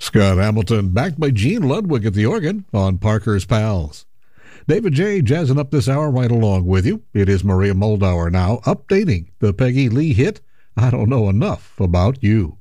Scott Hamilton, backed by Gene Ludwig at the organ on Parker's Pals. David J. jazzing up this hour right along with you. It is Maria Moldauer now, updating the Peggy Lee hit, I Don't Know Enough About You.